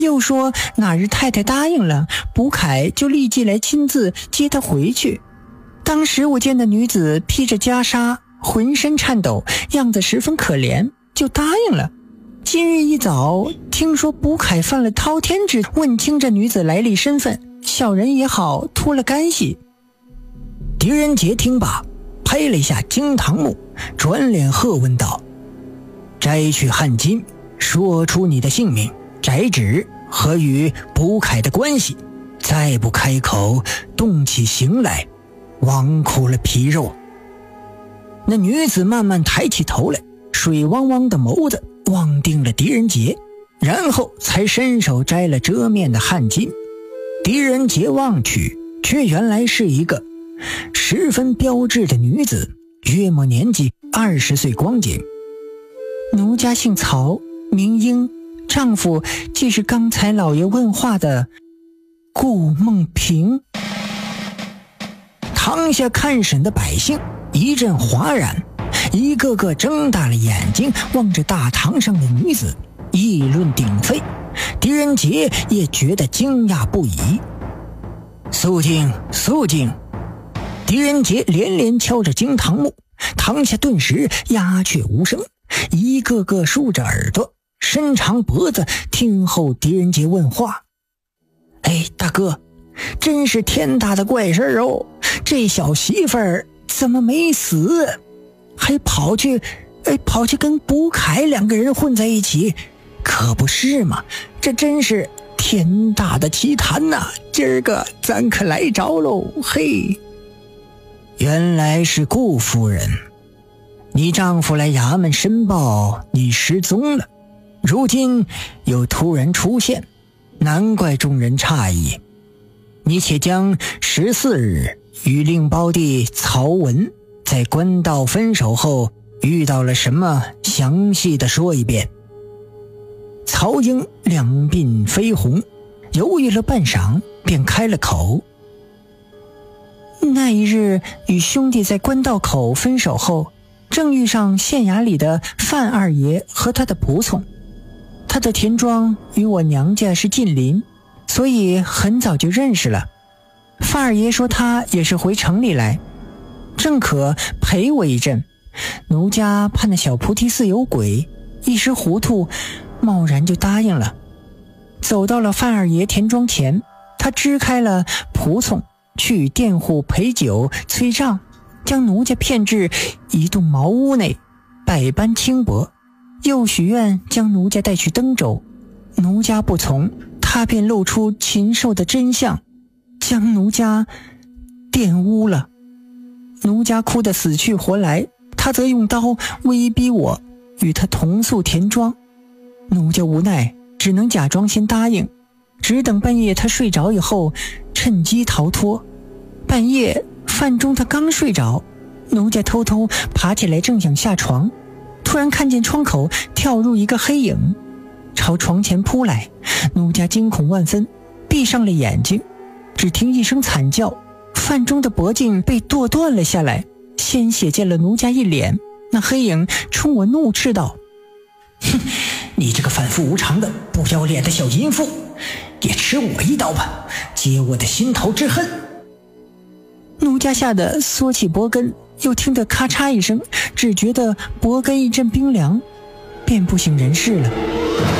又说哪日太太答应了，卜凯就立即来亲自接她回去。当时我见那女子披着袈裟，浑身颤抖，样子十分可怜，就答应了。今日一早听说卜凯犯了滔天之，问清这女子来历身份，小人也好托了干系。 狄仁杰听罢，拍了一下惊堂木，转脸喝问道：摘去汗巾，说出你的姓名、宅址和与卜凯的关系，再不开口动起刑来，枉苦了皮肉。那女子慢慢抬起头来，水汪汪的眸子望定了狄仁杰，然后才伸手摘了遮面的汗巾。狄仁杰望去，却原来是一个十分标致的女子，约莫年纪20岁光景。 奴家姓曹，名英，丈夫即是刚才老爷问话的顾梦平。 堂下看审的百姓一阵哗然，一个个睁大了眼睛望着大堂上的女子，议论鼎沸。狄仁杰也觉得惊讶不已。肃静，肃静！狄仁杰连连敲着惊堂木，堂下顿时鸦雀无声，一个个竖着耳朵，伸长脖子听候狄仁杰问话。哎，大哥，真是天大的怪事哦！这小媳妇儿怎么没死，还跑去跟卜凯2个人混在一起，可不是嘛？这真是天大的奇谈呐！今儿个咱可来着喽！嘿，原来是顾夫人，你丈夫来衙门申报你失踪了，如今又突然出现，难怪众人诧异。你且将14日与令胞弟曹文在官道分手后遇到了什么，详细的说一遍。曹英两鬓绯红，犹豫了半晌，便开了口。 那一日与兄弟在官道口分手后，正遇上县衙里的范二爷和他的仆从。他的田庄与我娘家是近邻，所以很早就认识了。范二爷说他也是回城里来，正可陪我一阵。奴家怕那小菩提寺有鬼，一时糊涂，贸然就答应了。走到了范二爷田庄前，他支开了仆从，去与佃户陪酒催账，将奴家骗至一栋茅屋内，百般轻薄，又许愿将奴家带去登州。奴家不从，他便露出禽兽的真相，将奴家玷污了。奴家哭得死去活来，他则用刀威逼我与他同宿田庄。奴家无奈，只能假装先答应，只等半夜他睡着以后，趁机逃脱。半夜饭中他刚睡着，奴家偷偷爬起来，正想下床，突然看见窗口跳入一个黑影，朝床前扑来。奴家惊恐万分，闭上了眼睛，只听一声惨叫，饭中的脖颈被剁断了下来，鲜血溅了奴家一脸。那黑影冲我怒斥道： 哼，你这个反复无常的不要脸的小淫妇，也吃我一刀吧，解我的心头之恨。 奴家吓得缩起脖根，又听得咔嚓一声，只觉得脖根一阵冰凉，便不省人事了。